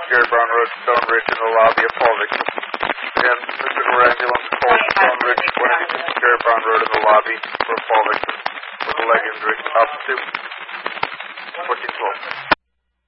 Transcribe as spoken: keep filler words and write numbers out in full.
Gary Brown Road, Stone Ridge in the lobby of Fall Victim. Again, Pacific Ambulance called Stone Ridge, one eighty-six Gary Brown Road in the lobby for Fall Victim with a leg injury. Up to fourteen twelve.